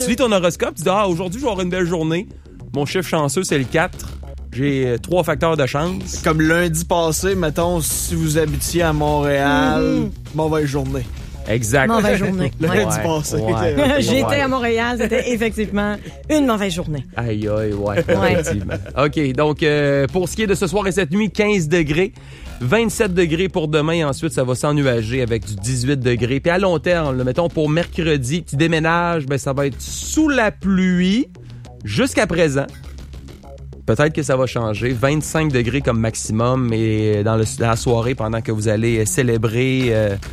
tu lis ton horoscope, tu dis, aujourd'hui, je vais avoir une belle journée. Mon chiffre chanceux, c'est le 4. J'ai 3 facteurs de chance. Comme lundi passé, mettons, si vous habitiez à Montréal, mauvaise journée. Exact. Mauvaise journée. Lundi passé. J'étais à Montréal, c'était effectivement une mauvaise journée. Aïe, effectivement. OK, donc, pour ce qui est de ce soir et cette nuit, 15 degrés. 27 degrés pour demain. Ensuite, ça va s'ennuager avec du 18 degrés. Puis à long terme, mettons, pour mercredi, tu déménages, ça va être sous la pluie jusqu'à présent. Peut-être que ça va changer. 25 degrés comme maximum et dans la soirée, pendant que vous allez célébrer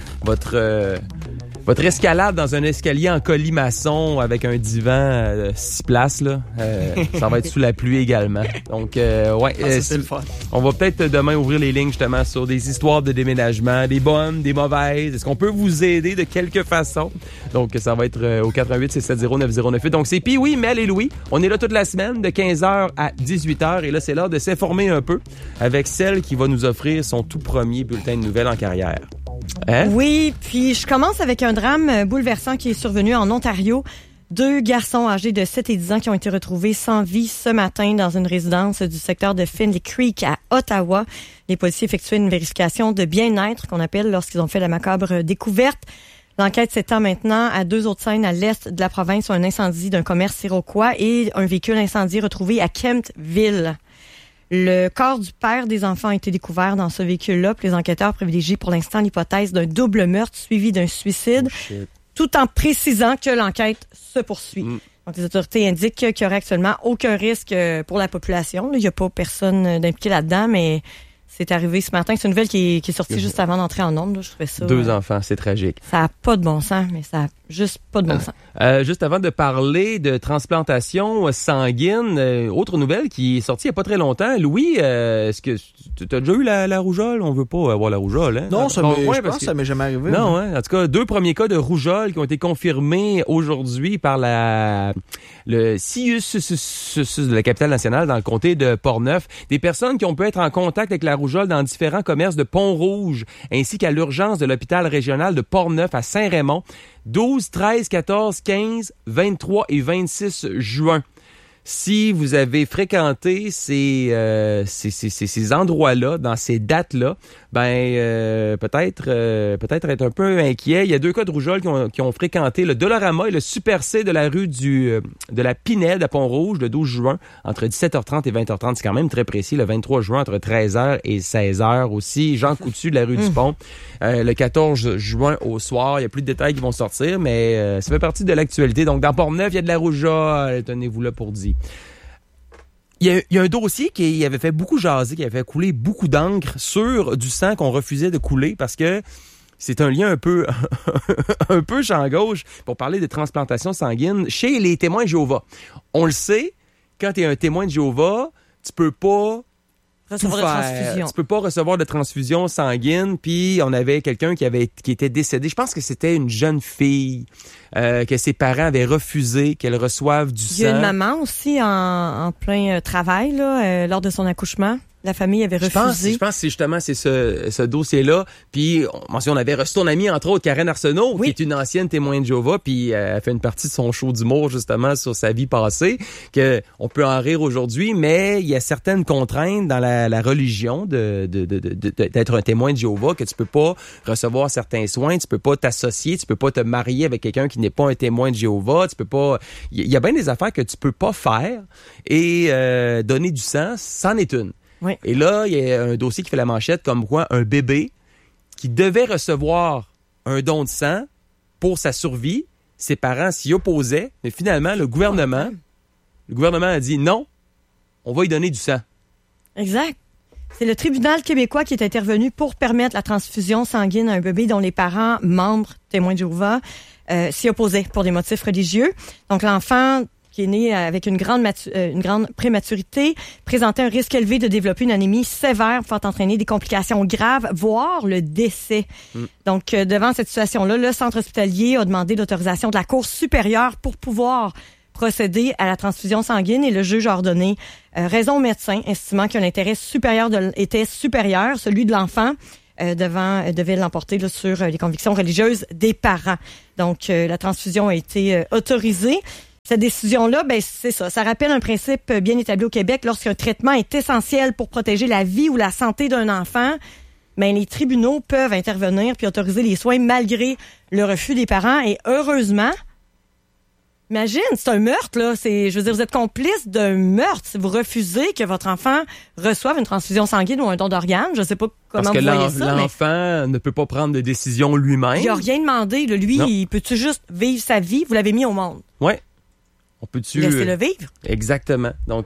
votre escalade dans un escalier en colimaçon avec un divan 6 places, là, ça va être sous la pluie également. Donc, c'est le fun. On va peut-être demain ouvrir les lignes justement sur des histoires de déménagement, des bonnes, des mauvaises. Est-ce qu'on peut vous aider de quelque façon? Donc, ça va être au 88-670-9098. Donc, c'est Pee-Wee, Mel et Louis. On est là toute la semaine de 15h à 18h. Et là, c'est l'heure de s'informer un peu avec celle qui va nous offrir son tout premier bulletin de nouvelles en carrière. Hein? Oui, puis je commence avec un drame bouleversant qui est survenu en Ontario. 2 garçons âgés de 7 et 10 ans qui ont été retrouvés sans vie ce matin dans une résidence du secteur de Finley Creek à Ottawa. Les policiers effectuaient une vérification de bien-être qu'on appelle lorsqu'ils ont fait la macabre découverte. L'enquête s'étend maintenant à 2 autres scènes à l'est de la province où un incendie d'un commerce iroquois et un véhicule incendié retrouvé à Kemptville. Le corps du père des enfants a été découvert dans ce véhicule-là. Puis les enquêteurs privilégient pour l'instant l'hypothèse d'un double meurtre suivi d'un suicide, tout en précisant que l'enquête se poursuit. Donc, les autorités indiquent qu'il n'y aurait actuellement aucun risque pour la population. Il n'y a pas personne d'impliqué là-dedans, mais c'est arrivé ce matin. C'est une nouvelle qui est sortie juste avant d'entrer en ondes. Je trouvais ça. 2 enfants, c'est tragique. Ça n'a pas de bon sens, mais ça n'a juste pas de bon sens. Juste avant de parler de transplantation sanguine, autre nouvelle qui est sortie il n'y a pas très longtemps. Louis, est-ce que tu as déjà eu la rougeole? On veut pas avoir la rougeole, hein? Non, je pense que ça m'est jamais arrivé. Non, hein? En tout cas, 2 premiers cas de rougeole qui ont été confirmés aujourd'hui par le CIUS de la capitale nationale dans le comté de Portneuf. Des personnes qui ont pu être en contact avec la rougeole dans différents commerces de Pont-Rouge, ainsi qu'à l'urgence de l'hôpital régional de Portneuf à Saint-Raymond, 12, 13, 14, 15, 23 et 26 juin. Si vous avez fréquenté ces endroits-là, dans ces dates-là, peut-être être un peu inquiet. Il y a 2 cas de rougeole qui ont fréquenté le Dollarama et le Super C de la rue de la Pinède à Pont-Rouge le 12 juin, entre 17h30 et 20h30. C'est quand même très précis. Le 23 juin, entre 13h et 16h aussi. Jean Coutu de la rue du Pont. Le 14 juin au soir. Il y a plus de détails qui vont sortir, mais ça fait partie de l'actualité. Donc, dans Port-Neuf, il y a de la rougeole. Tenez-vous là pour dire. Il y a un dossier qui avait fait beaucoup jaser, qui avait fait couler beaucoup d'encre sur du sang qu'on refusait de couler parce que c'est un lien un peu champ gauche pour parler de transplantation sanguine chez les témoins de Jéhovah. On le sait, quand tu es un témoin de Jéhovah, tu peux pas recevoir de transfusion. Tu peux pas recevoir de transfusion sanguine. Puis on avait quelqu'un qui était décédé. Je pense que c'était une jeune fille que ses parents avaient refusé qu'elle reçoive du sang. Il y a une maman aussi en plein travail là, lors de son accouchement. La famille avait refusé. Je pense que c'est justement ce dossier-là. Puis on avait reçu ton amie, entre autres, Karen Arsenault, qui est une ancienne témoin de Jéhovah, puis elle fait une partie de son show d'humour, justement, sur sa vie passée, que on peut en rire aujourd'hui, mais il y a certaines contraintes dans la religion d'être un témoin de Jéhovah, que tu peux pas recevoir certains soins, tu peux pas t'associer, tu peux pas te marier avec quelqu'un qui n'est pas un témoin de Jéhovah, tu peux pas... Il y a bien des affaires que tu peux pas faire, et donner du sang, c'en est une. Oui. Et là, il y a un dossier qui fait la manchette comme quoi un bébé qui devait recevoir un don de sang pour sa survie, ses parents s'y opposaient, mais finalement, le gouvernement a dit non, on va lui donner du sang. Exact. C'est le tribunal québécois qui est intervenu pour permettre la transfusion sanguine à un bébé dont les parents, membres, témoins de Jéhovah, s'y opposaient pour des motifs religieux. Donc, l'enfant qui est né avec une grande prématurité, présentait un risque élevé de développer une anémie sévère pouvant entraîner des complications graves, voire le décès. Donc, devant cette situation-là, le centre hospitalier a demandé l'autorisation de la Cour supérieure pour pouvoir procéder à la transfusion sanguine et le juge a ordonné raison au médecin, estimant que l'intérêt supérieur était supérieur, celui de l'enfant, devait l'emporter là, sur les convictions religieuses des parents. Donc, la transfusion a été autorisée. Cette décision-là, ben c'est ça. Ça rappelle un principe bien établi au Québec. Lorsqu'un traitement est essentiel pour protéger la vie ou la santé d'un enfant, ben les tribunaux peuvent intervenir puis autoriser les soins malgré le refus des parents. Et heureusement, imagine, c'est un meurtre, là. Je veux dire, vous êtes complice d'un meurtre si vous refusez que votre enfant reçoive une transfusion sanguine ou un don d'organes. Je sais pas comment Parce que vous voyez ça, mais l'enfant ne peut pas prendre de décision lui-même. il a rien demandé. Là. Lui, Non. il peut-tu juste vivre sa vie? Vous l'avez mis au monde. Ouais. On peut-tu Laissez-le vivre. Exactement. Donc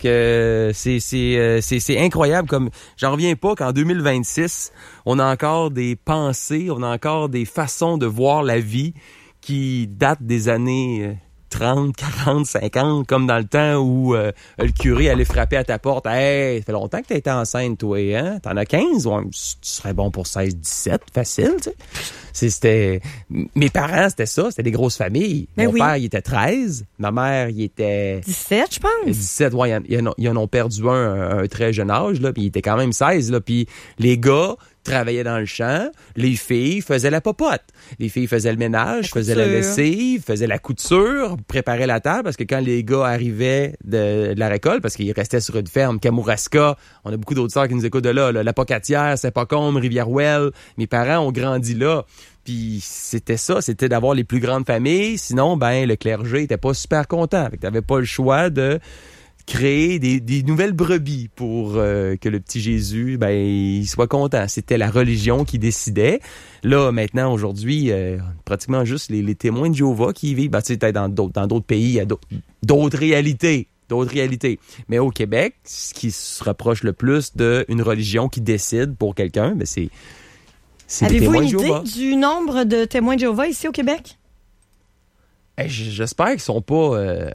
c'est incroyable comme j'en reviens pas qu'en 2026, on a encore des pensées, on a encore des façons de voir la vie qui datent des années 30, 40, 50, comme dans le temps où le curé allait frapper à ta porte. Hey, ça fait longtemps que t'as été enceinte, toi, hein? T'en as 15? Ouais, tu serais bon pour 16, 17, facile, tu sais. C'était... Mes parents, c'était ça, c'était des grosses familles. Mais Mon oui. père, il était 13. Ma mère, il était... 17, je pense. 17, ouais, ils en ont perdu un très jeune âge, là, puis il était quand même 16, là, puis les gars travaillaient dans le champ, les filles faisaient la popote. Les filles faisaient le ménage, faisaient la lessive, faisaient la couture, préparaient la table, parce que quand les gars arrivaient de la récolte, parce qu'ils restaient sur une ferme, Kamouraska, on a beaucoup d'auditeurs qui nous écoutent de là, la Pocatière, Saint-Pacôme, Rivière-Ouelle, mes parents ont grandi là. Puis c'était ça, c'était d'avoir les plus grandes familles. Sinon, ben le clergé était pas super content. Fait que t'avais pas le choix de créer des nouvelles brebis pour que le petit Jésus, ben il soit content. C'était la religion qui décidait. Là, maintenant, aujourd'hui, pratiquement juste les témoins de Jéhovah qui y vivent. Ben, tu sais, peut-être dans d'autres pays, il y a d'autres réalités. Mais au Québec, ce qui se rapproche le plus d'une religion qui décide pour quelqu'un, ben c'est les Avez-vous témoins une de idée Jéhovah. du nombre de témoins de Jéhovah ici au Québec? Hey, j'espère qu'ils sont pas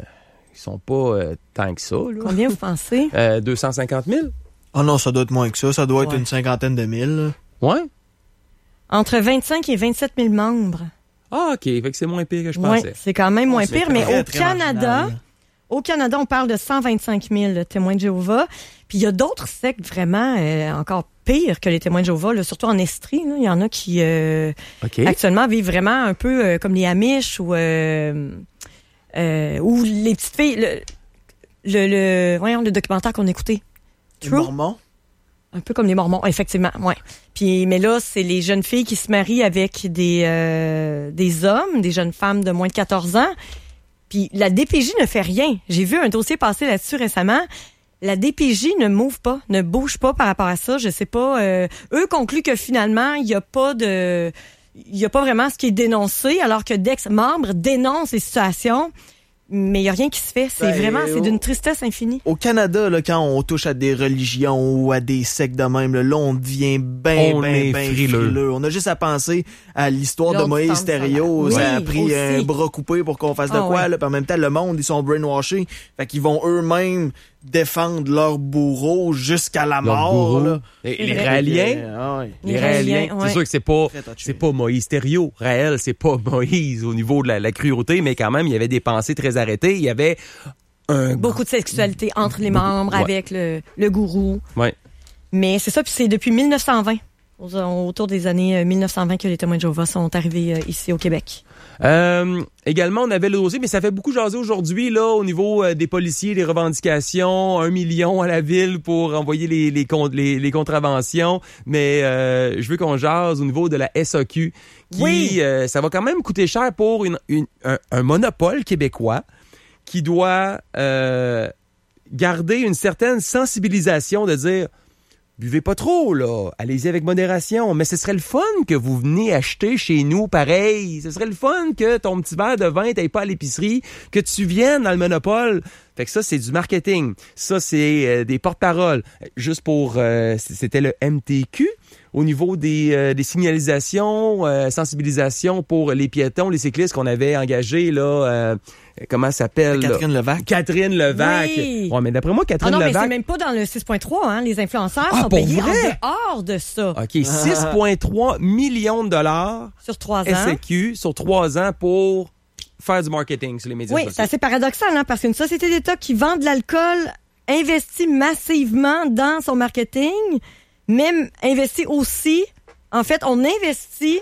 tant que ça. Là. Combien vous pensez? 250 000? Oh non, ça doit être moins que ça. Ça doit être Ouais. une cinquantaine de mille. là. Ouais. Entre 25 et 27 000 membres. Ah, OK. Fait que c'est moins pire que je Oui, pensais. c'est quand même moins C'est pire, très, mais au très Canada, marginal. au Canada, on parle de 125 000 témoins de Jéhovah. Puis il y a d'autres sectes vraiment encore pires que les témoins de Jéhovah, là, surtout en Estrie. Là. Il y en a qui OK. actuellement vivent vraiment un peu comme les Amish ou les petites filles. Voyons, le documentaire qu'on écoutait. Les True? Mormons. Un peu comme les Mormons, effectivement, ouais. Puis, mais là, c'est les jeunes filles qui se marient avec des hommes, des jeunes femmes de moins de 14 ans. Puis la DPJ ne fait rien. J'ai vu un dossier passer là-dessus récemment. La DPJ ne bouge pas par rapport à ça. Je sais pas. Eux concluent que finalement, il y a pas vraiment ce qui est dénoncé, alors que d'ex-membres dénoncent les situations. Mais il n'y a rien qui se fait. C'est d'une tristesse infinie. Au Canada, là, quand on touche à des religions ou à des sectes de même, là, on devient bien frileux. On a juste à penser à l'histoire de L'autre Moïse femme, Thériault. ça va. Ça a Oui, pris aussi. un bras coupé pour qu'on fasse de Ah, quoi. ouais. Là. Puis en même temps, le monde, ils sont brainwashés. Fait qu'ils vont eux-mêmes défendre leur bourreau jusqu'à la Leur mort. bourreau. Là. Les Raéliens. Ah ouais. Les Raéliens, ouais. C'est sûr que c'est pas Moïse Thériault. Raël, c'est pas Moïse au niveau de la cruauté, mais quand même, il y avait des pensées très arrêtées. Il y avait Beaucoup de sexualité entre les membres, ouais. avec le gourou. Ouais. Mais c'est ça, puis c'est depuis 1920, autour des années 1920, que les témoins de Jéhovah sont arrivés ici au Québec. Également, on avait le dossier, mais ça fait beaucoup jaser aujourd'hui là au niveau des policiers, des revendications, 1 million à la ville pour envoyer les contraventions. Mais je veux qu'on jase au niveau de la SAQ, qui Oui. ça va quand même coûter cher pour un monopole québécois qui doit garder une certaine sensibilisation de dire buvez pas trop, là. Allez-y avec modération. Mais ce serait le fun que vous veniez acheter chez nous pareil. Ce serait le fun que ton petit verre de vin t'aille pas à l'épicerie, que tu viennes dans le monopole. Fait que ça, c'est du marketing. Ça, c'est des porte-paroles. Juste pour... c'était le MTQ. Au niveau des signalisations, sensibilisation pour les piétons, les cyclistes qu'on avait engagés, là... comment ça s'appelle? Catherine là? Levac. Catherine Levac. Oui. Ouais, mais d'après moi, Ah Catherine non, mais Levac... c'est même pas dans le 6.3, hein. Les influenceurs Ah, sont pour payés vrai? en dehors de ça. OK, 6,3 millions de dollars Sur 3 ans. SAQ sur 3 ans pour faire du marketing sur les médias Oui, sociaux. c'est assez paradoxal, hein, parce qu'une société d'État qui vend de l'alcool investit massivement dans son marketing, même investit aussi, en fait, on investit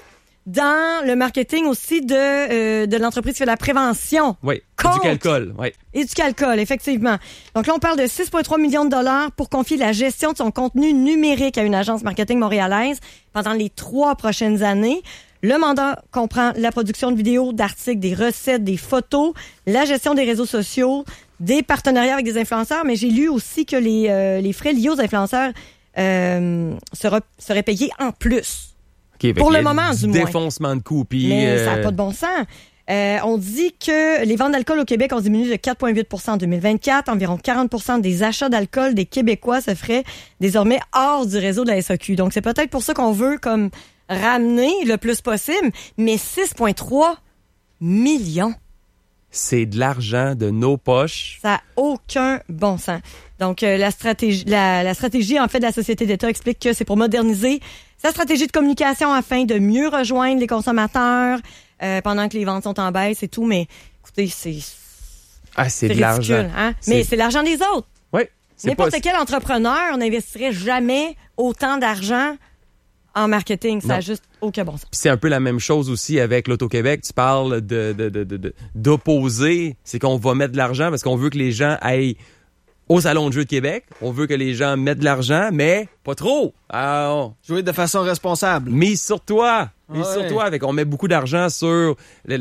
dans le marketing aussi de l'entreprise qui fait la prévention. Oui, Éducalcool, oui. Éducalcool, effectivement. Donc là, on parle de 6,3 millions de dollars pour confier la gestion de son contenu numérique à une agence marketing montréalaise pendant les 3 prochaines années. Le mandat comprend la production de vidéos, d'articles, des recettes, des photos, la gestion des réseaux sociaux, des partenariats avec des influenceurs, mais j'ai lu aussi que les frais liés aux influenceurs seraient payés en plus. Okay, pour le moment, du moins. Défoncement de coûts. Mais ça n'a pas de bon sens. On dit que les ventes d'alcool au Québec ont diminué de 4,8 % en 2024. Environ 40 % des achats d'alcool des Québécois se feraient désormais hors du réseau de la SAQ. Donc, c'est peut-être pour ça qu'on veut comme ramener le plus possible, mais 6,3 millions. C'est de l'argent de nos poches. Ça n'a aucun bon sens. Donc, la stratégie, en fait, de la Société d'État explique que c'est pour moderniser sa stratégie de communication afin de mieux rejoindre les consommateurs pendant que les ventes sont en baisse et tout. Mais, écoutez, c'est de ridicule, l'argent. Hein? Mais c'est l'argent des autres. Oui. N'importe quel entrepreneur n'investirait jamais autant d'argent en marketing. Ça n'a juste aucun bon sens. Puis c'est un peu la même chose aussi avec l'Auto-Québec. Tu parles d'opposer. C'est qu'on va mettre de l'argent parce qu'on veut que les gens aillent au Salon de jeux de Québec. On veut que les gens mettent de l'argent, mais pas trop. Jouer de façon responsable. Mise sur toi. Sur toi. Avec, on met beaucoup d'argent sur pas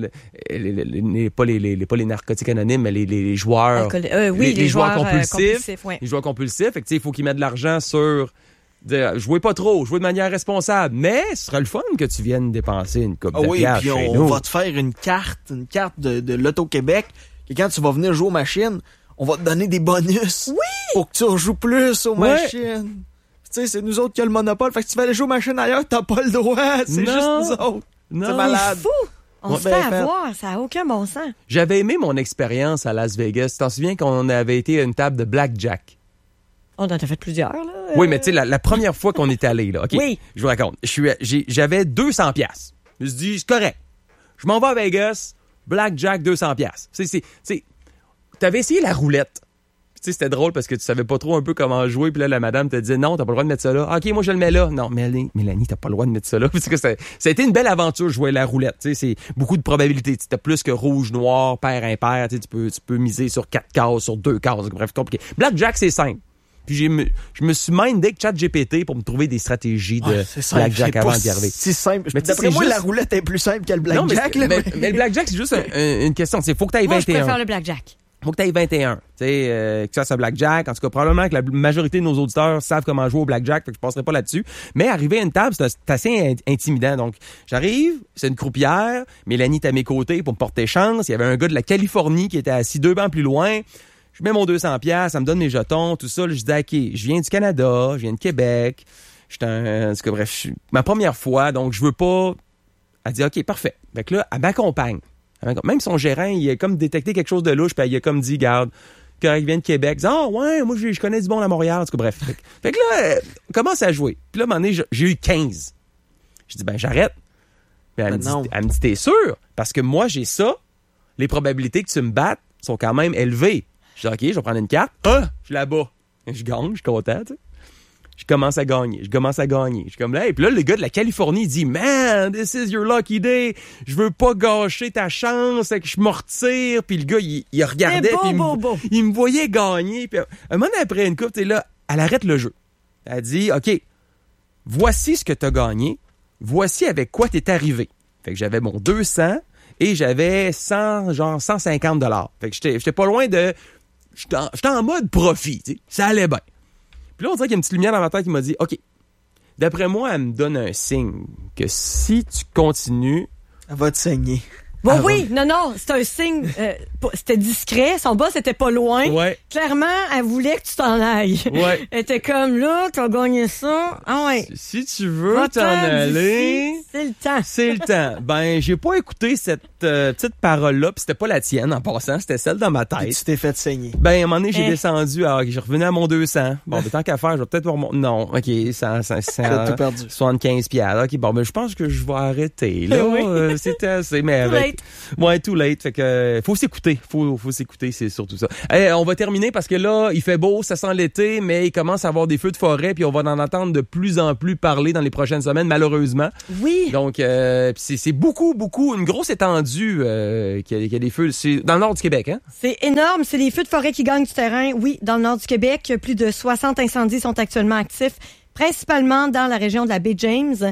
les narcotiques anonymes, mais les joueurs. Les joueurs compulsifs. Ouais. Les joueurs compulsifs. Fait que, il faut qu'ils mettent de l'argent sur jouez pas trop, jouez de manière responsable, mais ce sera le fun que tu viennes dépenser une coupe de piastres chez nous. On va te faire une carte de l'Auto-Québec, et quand tu vas venir jouer aux machines, on va te donner des bonus pour que tu rejoues plus aux machines. Tu sais, c'est nous autres qui a le monopole, fait que tu vas aller jouer aux machines ailleurs, t'as pas le droit, c'est juste nous autres. Non. C'est malade. C'est fou! On se fait avoir, ça n'a aucun bon sens. J'avais aimé mon expérience à Las Vegas. Tu t'en souviens qu'on avait été à une table de blackjack? On en a fait plusieurs, là. Oui, mais tu sais, la première fois qu'on est allé, là, OK, oui. Je vous raconte. J'avais 200 piastres. Je me suis dit, c'est correct. Je m'en vais à Vegas, blackjack, 200 piastres. T'avais essayé la roulette. Tu sais, c'était drôle parce que tu savais pas trop un peu comment jouer. Puis là, la madame te disait, non, t'as pas le droit de mettre ça là. OK, moi, je le mets là. Non, Mélanie, t'as pas le droit de mettre ça là. Parce que ça a été une belle aventure, jouer à la roulette. Tu sais, c'est beaucoup de probabilités. T'as plus que rouge, noir, pair, impair. Tu peux miser sur 4 cases, sur 2 cases. Bref, compliqué. Blackjack, c'est simple. Puis je me suis mindé que ChatGPT pour me trouver des stratégies de blackjack avant d'y arriver. C'est simple. Mais d'après moi, la roulette est plus simple que le blackjack. Mais le blackjack, c'est juste une question. Il faut que tu ailles 21. Moi, je préfère le blackjack. Faut que tu ailles 21. Tu sais, que ça soit blackjack. En tout cas, probablement que la majorité de nos auditeurs savent comment jouer au blackjack, fait que je passerai pas là-dessus. Mais arriver à une table, c'est assez intimidant. Donc, j'arrive, c'est une croupière. Mélanie est à mes côtés pour me porter chance. Il y avait un gars de la Californie qui était assis 2 bancs plus loin. Je mets mon 200 pièces, ça me donne mes jetons, tout ça. Là, je dis, OK, je viens du Canada, je viens de Québec. Ma première fois, donc je veux pas... Elle dit, OK, parfait. Fait que là, elle m'accompagne. Même son gérant, il a comme détecté quelque chose de louche, puis il a comme dit, garde, il vient de Québec. Il dit, ouais, moi, je connais du bon à Montréal. En tout cas, bref. Fait que là, on commence à jouer. Puis là, à un moment donné, j'ai eu 15. Je dis, j'arrête. Puis elle me dit, t'es sûr? Parce que moi, j'ai ça. Les probabilités que tu me battes sont quand même élevées. Je dis, OK, je vais prendre une carte. Je suis là-bas. Je gagne, je suis content, tu sais. Je commence à gagner. Je suis comme là. Et puis là, le gars de la Californie, il dit, man, this is your lucky day. Je veux pas gâcher ta chance. Que je me retire. Puis le gars, il regardait. Il me voyait gagner. Puis un moment après une coupe, tu sais, là, elle arrête le jeu. Elle dit, OK, voici ce que t'as gagné. Voici avec quoi t'es arrivé. Fait que j'avais mon 200 et j'avais 150 $. Fait que j'étais pas loin de... J'étais en mode profit, tu sais. Ça allait bien. Puis là, on dirait qu'il y a une petite lumière dans ma tête qui m'a dit, OK, d'après moi, elle me donne un signe que si tu continues... Elle va te saigner. Bon, non, c'est un signe, c'était discret, son boss était pas loin. Ouais. Clairement, elle voulait que tu t'en ailles. Ouais. Elle était comme, là, t'as gagné ça. Ah ouais. Si tu veux t'en aller... C'est le temps. C'est le temps. Ben, j'ai pas écouté cette petite parole-là, puis c'était pas la tienne en passant, c'était celle dans ma tête. Et tu t'es fait saigner. Ben, à un moment donné, j'ai descendu, j'ai revenu à mon 200. Bon, tant qu'à faire, je vais peut-être voir mon... Non, OK, ça tout perdu. 75 $. OK, bon, ben, je pense que je vais arrêter, là. C'était assez, mais avec... late. Ouais, too late. Fait que faut s'écouter. Faut s'écouter, c'est surtout ça. Hey, on va terminer parce que là, il fait beau, ça sent l'été, mais il commence à avoir des feux de forêt, puis on va en entendre de plus en plus parler dans les prochaines semaines, malheureusement. Oui. Donc, c'est beaucoup, une grosse étendue qu'il y a des feux. C'est dans le nord du Québec, hein? C'est énorme. C'est les feux de forêt qui gagnent du terrain. Oui, dans le nord du Québec, plus de 60 incendies sont actuellement actifs, principalement dans la région de la baie James.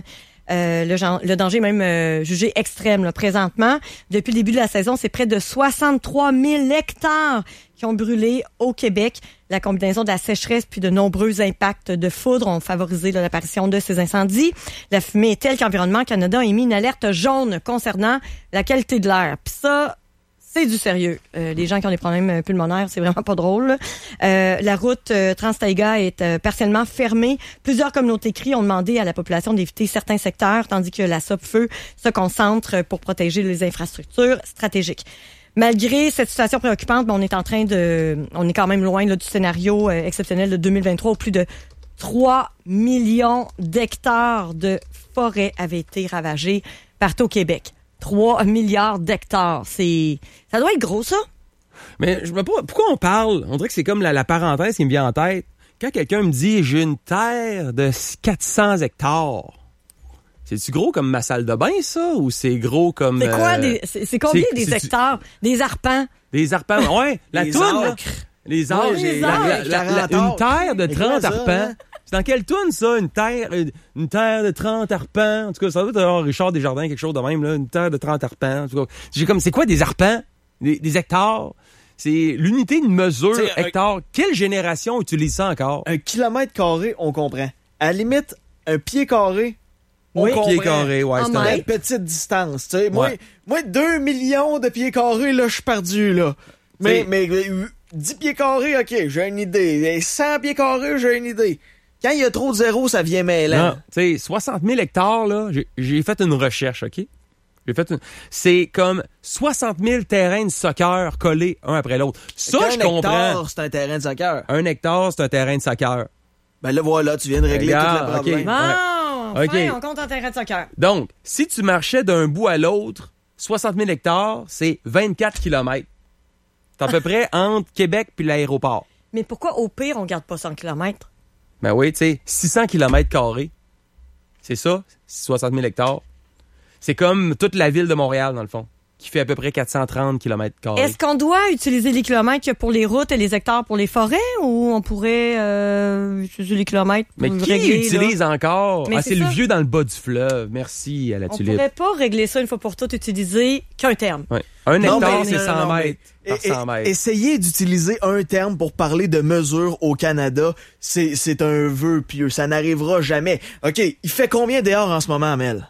Le danger est même jugé extrême là, présentement. Depuis le début de la saison, c'est près de 63 000 hectares qui ont brûlé au Québec. La combinaison de la sécheresse puis de nombreux impacts de foudre ont favorisé là, l'apparition de ces incendies. La fumée est telle qu'Environnement Canada a émis une alerte jaune concernant la qualité de l'air. Puis ça, c'est du sérieux. Les gens qui ont des problèmes pulmonaires, c'est vraiment pas drôle. La route Trans-Taïga est partiellement fermée. Plusieurs communautés cris ont demandé à la population d'éviter certains secteurs, tandis que la SOPFEU se concentre pour protéger les infrastructures stratégiques. Malgré cette situation préoccupante, on est quand même loin là, du scénario exceptionnel de 2023 où plus de 3 millions d'hectares de forêts avaient été ravagés partout au Québec. 3 milliards d'hectares. Ça doit être gros, ça? Mais je me pas pourquoi on parle? On dirait que c'est comme la parenthèse qui me vient en tête. Quand quelqu'un me dit « j'ai une terre de 400 hectares », c'est-tu gros comme ma salle de bain, ça? Ou c'est gros comme... C'est quoi? C'est combien des hectares? Des arpents? Des arpents, ouais. La Les toune, là. acres. Les acres. les Une terre de 30 ça, arpents. hein? C'est dans quelle toune, ça? Une terre de 30 arpents. En tout cas, ça doit être Richard Desjardins, quelque chose de même, là. Une terre de 30 arpents. En tout cas, c'est quoi des arpents? Des hectares? C'est l'unité de mesure, hectare. Quelle génération utilise ça encore? 1 kilomètre carré, on comprend. À la limite, un pied carré, on comprend. Pied carré, ouais. En C'est Une petite distance, tu sais. Moi, Ouais. 2 millions de pieds carrés, là, je suis perdu, là. Mais 10 pieds carrés, OK, j'ai une idée. 100 pieds carrés, j'ai une idée. Quand il y a trop de zéros, ça vient mêlant. Non, tu sais, 60 000 hectares, là, j'ai fait une recherche, OK? C'est comme 60 000 terrains de soccer collés un après l'autre. Ça, je comprends. Un hectare, c'est un terrain de soccer. 1 hectare, c'est un terrain de soccer. Ben là, voilà, tu viens de régler tout Regarde, le problème. OK. Bon, enfin, OK. on compte en terrain de soccer. Donc, si tu marchais d'un bout à l'autre, 60 000 hectares, c'est 24 km. C'est à peu près entre Québec puis l'aéroport. Mais pourquoi, au pire, on garde pas 100 km? Ben oui, tu sais, 600 km carrés. C'est ça, 60 000 hectares. C'est comme toute la ville de Montréal, dans le fond, qui fait à peu près 430 km carrés. Est-ce qu'on doit utiliser les kilomètres pour les routes et les hectares pour les forêts ou on pourrait utiliser les kilomètres pour Mais qui régler, utilise encore? Mais Ah, c'est c'est le ça. vieux dans le bas du fleuve. Merci à la On tulipe. pourrait pas régler ça une fois pour toutes, utiliser qu'un terme. Ouais. Un Non, hectare, mais- c'est 100 non, mais- mètres par 100 mètres. Essayez d'utiliser un terme pour parler de mesures au Canada. C'est un vœu pieux. Ça n'arrivera jamais. OK, il fait combien dehors en ce moment, Amel?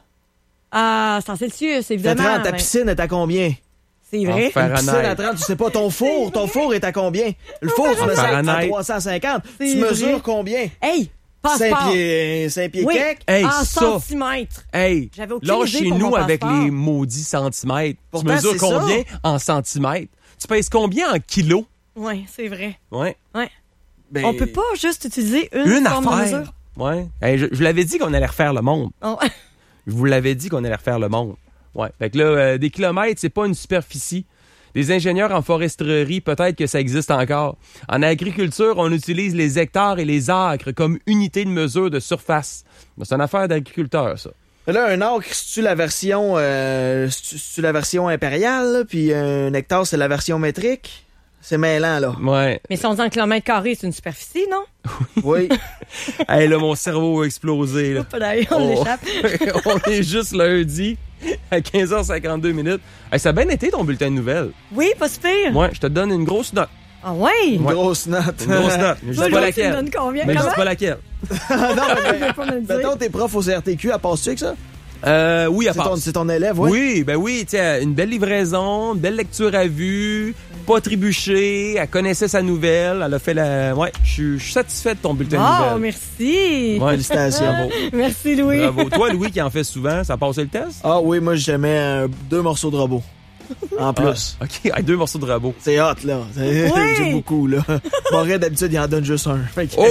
Ah, c'est en Celsius, évidemment. Ta mais piscine est à combien? C'est vrai. En Fahrenheit. Une piscine à 30, tu sais pas, ton four est à combien? Le four, tu mets ça à Fahrenheit. 350. C'est Tu vrai. mesures combien? Hey, 5 passeport. pieds Oui, quelques? Hey, en ça. centimètres. Hey, J'avais aucune là, idée chez pour nous, mon avec passeport. les maudits centimètres, Pourtant, tu mesures c'est combien ça. en centimètres? Tu pèses combien en kilos? Oui, c'est vrai. Ouais. Ouais. Ben, On peut pas juste utiliser une Une forme de affaire. mesure. Ouais. Hey, je l'avais dit qu'on allait refaire le monde. Oh. Je vous l'avais dit qu'on allait refaire le monde. Ouais. Fait que là, des kilomètres, c'est pas une superficie. Les ingénieurs en foresterie, peut-être que ça existe encore. En agriculture, on utilise les hectares et les acres comme unité de mesure de surface. Ben, c'est une affaire d'agriculteur, ça. Là, un acre, c'est-tu la version, c'est-tu la version impériale, là, puis un hectare, c'est la version métrique? C'est mêlant, là. Ouais. Mais si on dit en kilomètres carrés, c'est une superficie, non? Oui. Hey, là, mon cerveau a explosé, là. Oups, là, on Oh. l'échappe. On est juste lundi à 15h52 minutes. Hey, ça a bien été ton bulletin de nouvelles. Oui, pas super. Moi, je te donne une grosse note. Ah ouais? Une Ouais. grosse note. Une grosse note. Mais je Toi, dis pas Louis, tu me laquelle. donnes combien? Mais je Comment? dis pas laquelle. non, Tu mais, peux pas me le dire. mettons, t'es prof au CRTQ, elle passe-tu avec ça? Oui, à part. C'est ton élève, oui? Oui, ben oui, tu sais, une belle livraison, une belle lecture à vue, pas trébuché, elle connaissait sa nouvelle, elle a fait la... Ouais, je suis satisfait de ton bulletin de Oh, nouvelles. merci. Ouais, Félicitations. bravo. Merci, Louis. Bravo. Toi, Louis, qui en fait souvent, ça a passé le test? Ah oui, moi, je mets 2 morceaux de robot. En plus. Ah, OK, hey, 2 morceaux de rabot. C'est hot, là. Oui. J'ai beaucoup, là. Montréal, d'habitude, il en donne juste un. Fait que- Oh,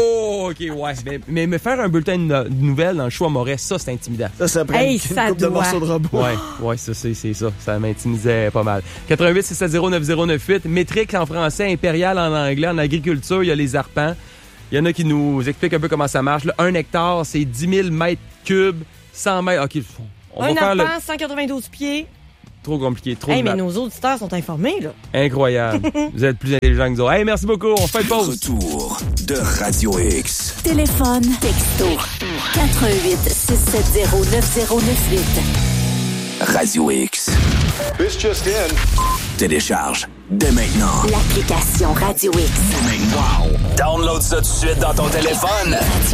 OK, ouais. Mais me faire un bulletin de nouvelles dans le show à Moret, ça, c'est intimidant. Ça prend une couple de morceaux de robot. Ouais, ça, c'est ça. Ça m'intimidait pas mal. 88 670 9098. Métrique en français, impérial en anglais. En agriculture, il y a les arpents. Il y en a qui nous expliquent un peu comment ça marche. Là, 1 hectare, c'est 10 000 mètres cubes, 100 mètres. OK, un arpent, 192 pieds. Trop compliqué, trop mais nos auditeurs sont informés, là. Incroyable. Vous êtes plus intelligents que nous autres. Hey, merci beaucoup. On fait une pause. Retour de Radio X. Téléphone, texto, 88 670 9098. Radio X. This just in. Télécharge dès maintenant l'application Radio X. Wow. Download ça tout de suite dans ton téléphone. Radio